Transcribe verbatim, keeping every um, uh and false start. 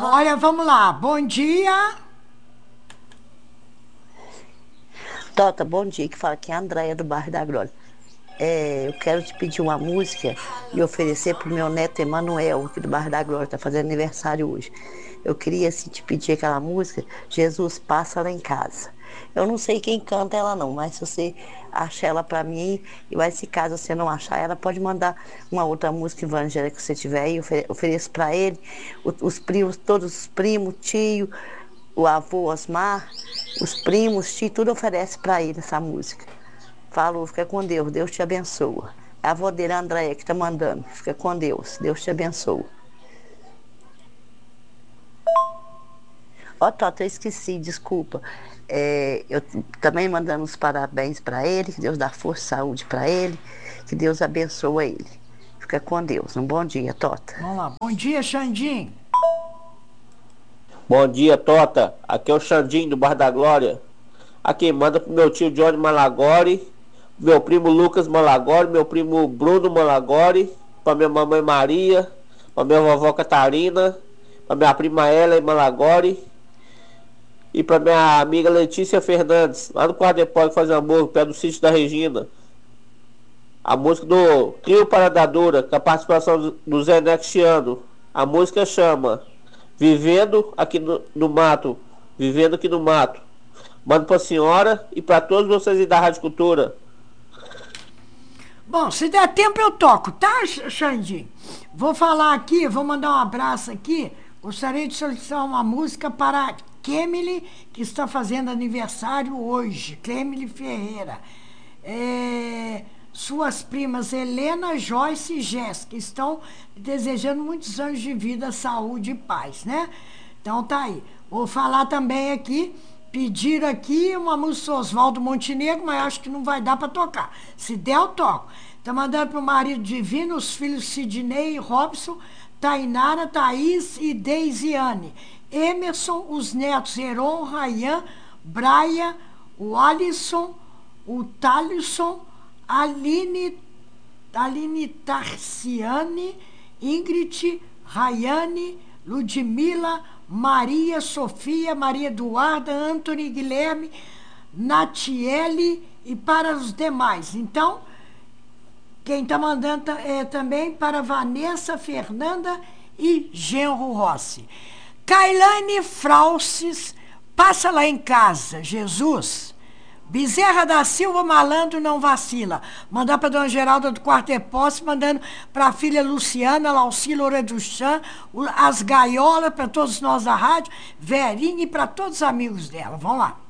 Olha, vamos lá. Bom dia. Tota, bom dia, que fala aqui é a Andréia do bairro da Glória. É, eu quero te pedir uma música e oferecer para o meu neto Emanuel, aqui do bairro da Glória, está fazendo aniversário hoje. Eu queria assim, te pedir aquela música, Jesus Passa Lá em Casa. Eu não sei quem canta ela não, mas se você achar ela para mim, e vai se caso você não achar ela, pode mandar uma outra música evangélica que você tiver e ofe- ofereço para ele, o- os primos, todos os primos, tio, o avô Osmar, os primos, tio, tudo oferece para ele essa música. Falou, fica com Deus, Deus te abençoa. É a avó dele, a Andréia, que tá mandando. Fica com Deus, Deus te abençoa. Ó, Tota, eu esqueci, desculpa. É, eu também mandando os parabéns para ele, que Deus dá força e saúde para ele, que Deus abençoa ele. Fica com Deus. Um bom dia, Tota. Vamos lá. Bom dia, Xandim. Bom dia, Tota. Aqui é o Xandinho do Bar da Glória. Aqui manda pro meu tio Johnny Malagori, meu primo Lucas Malagori, meu primo Bruno Malagori, pra minha mamãe Maria, pra minha vovó Catarina, pra minha prima Ellen Malagori e pra minha amiga Letícia Fernandes, lá no Quarto Depósito Faz Amor, perto do sítio da Regina. A música do Trio Paradadura, com a participação do do Zé Nexiano. A música chama Vivendo aqui no, no Mato. Vivendo aqui no Mato. Mando pra senhora e pra todos vocês aí da Rádio Cultura. Bom, se der tempo eu toco, tá, X- Xandim? Vou falar aqui, vou mandar um abraço aqui. Gostaria de solicitar uma música para Kemily, que está fazendo aniversário hoje. Kemily Ferreira. É, suas primas Helena, Joyce e Jéssica estão desejando muitos anos de vida, saúde e paz, né? Então tá aí. Vou falar também aqui. Pediram aqui uma música do Oswaldo Montenegro, mas acho que não vai dar para tocar. Se der, eu toco. Tá mandando pro marido divino, os filhos Sidney e Robson, Tainara, Thaís e Deisiane. Emerson, os netos Heron, Rayan, Braia, o Alisson, o Thalisson, Aline, Aline Tarciane, Ingrid, Rayane, Ludmila, Maria Sofia, Maria Eduarda, Antony Guilherme, Natiele e para os demais. Então, quem está mandando é também para Vanessa Fernanda e Genro Rossi. Kailane Frauces, passa lá em casa, Jesus. Bezerra da Silva, malandro, não vacila. Mandar para Dona Geralda do Quarto Depósito, mandando para a filha Luciana, Lauci Loura do Chan, as gaiolas para todos nós da rádio, Verinha e para todos os amigos dela. Vamos lá.